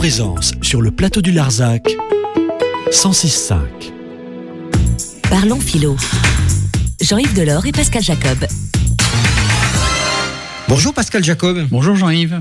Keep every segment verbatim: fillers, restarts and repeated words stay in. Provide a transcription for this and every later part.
Présence sur le plateau du Larzac, cent six virgule cinq. Parlons philo. Jean-Yves Delors et Pascal Jacob. Bonjour Pascal Jacob. Bonjour Jean-Yves.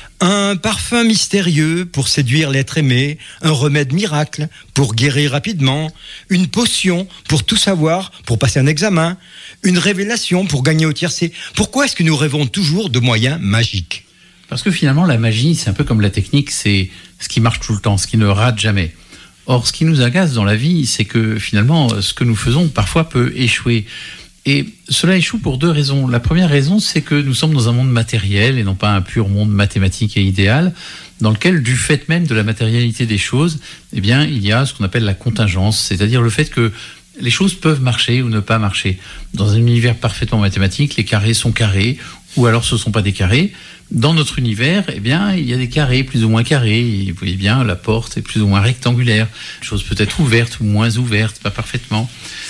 Un parfum mystérieux pour séduire l'être aimé, un remède miracle pour guérir rapidement, une potion pour tout savoir, pour passer un examen, une révélation pour gagner au tiercé. Pourquoi est-ce que nous rêvons toujours de moyens magiques ? Parce que finalement la magie, c'est un peu comme la technique, c'est ce qui marche tout le temps, ce qui ne rate jamais. Or, ce qui nous agace dans la vie, c'est que finalement, ce que nous faisons parfois peut échouer. Et cela échoue pour deux raisons. La première raison, c'est que nous sommes dans un monde matériel et non pas un pur monde mathématique et idéal, dans lequel, du fait même de la matérialité des choses, eh bien, il y a ce qu'on appelle la contingence, c'est-à-dire le fait que les choses peuvent marcher ou ne pas marcher. Dans un univers parfaitement mathématique, les carrés sont carrés, ou alors ce ne sont pas des carrés. Dans notre univers, eh bien, il y a des carrés plus ou moins carrés. Et vous voyez bien, la porte est plus ou moins rectangulaire. La chose peut être ouverte ou moins ouverte, pas parfaitement.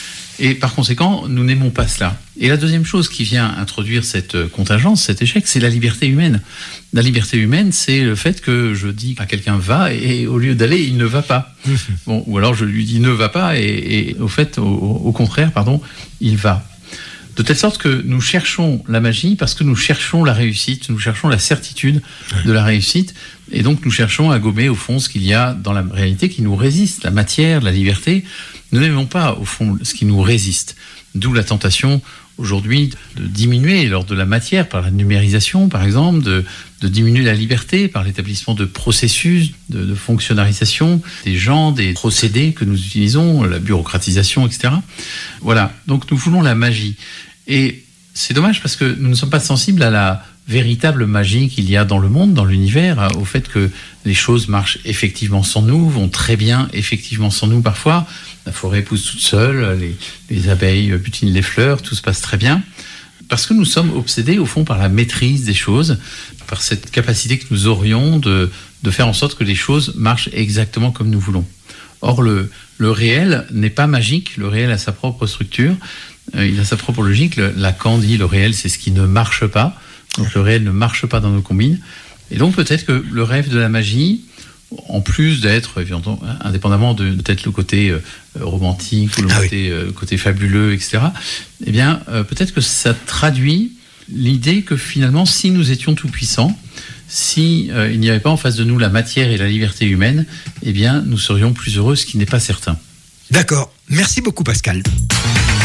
Et par conséquent, nous n'aimons pas cela. Et la deuxième chose qui vient introduire cette contingence, cet échec, c'est la liberté humaine. La liberté humaine, c'est le fait que je dis à quelqu'un va et au lieu d'aller, il ne va pas. Bon, ou alors je lui dis ne va pas et, et au fait, au, au contraire, pardon, il va. De telle sorte que nous cherchons la magie parce que nous cherchons la réussite, nous cherchons la certitude de la réussite, et donc nous cherchons à gommer au fond ce qu'il y a dans la réalité qui nous résiste, la matière, la liberté. Nous n'aimons pas au fond ce qui nous résiste, d'où la tentation aujourd'hui de diminuer l'ordre de la matière par la numérisation par exemple, de, de diminuer la liberté par l'établissement de processus, de, de fonctionnalisation des gens, des procédés que nous utilisons, la bureaucratisation, et cetera. Voilà, donc nous voulons la magie. Et c'est dommage parce que nous ne sommes pas sensibles à la véritable magie qu'il y a dans le monde, dans l'univers, au fait que les choses marchent effectivement sans nous, vont très bien effectivement sans nous parfois. La forêt pousse toute seule, les, les abeilles butinent les fleurs, tout se passe très bien. Parce que nous sommes obsédés au fond par la maîtrise des choses, par cette capacité que nous aurions de, de faire en sorte que les choses marchent exactement comme nous voulons. Or, le, le réel n'est pas magique, le réel a sa propre structure, euh, il a sa propre logique. Le, Lacan dit le réel c'est ce qui ne marche pas, donc le réel ne marche pas dans nos combines. Et donc peut-être que le rêve de la magie, en plus d'être, évidemment, indépendamment de peut-être le côté euh, romantique ou le ah côté, oui. euh, côté fabuleux, et cetera, eh bien, euh, peut-être que ça traduit l'idée que finalement, si nous étions tout-puissants, si euh, il n'y avait pas en face de nous la matière et la liberté humaine, eh bien, nous serions plus heureux, ce qui n'est pas certain. D'accord. Merci beaucoup, Pascal.